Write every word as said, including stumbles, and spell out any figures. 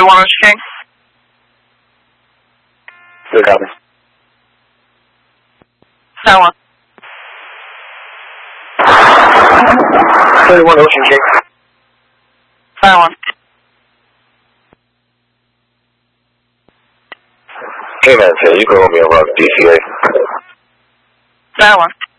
thirty-one Ocean King. Good copy. Silent. thirty-one Ocean King. Silent. Hey man, so you can hold me around D C A. Silent.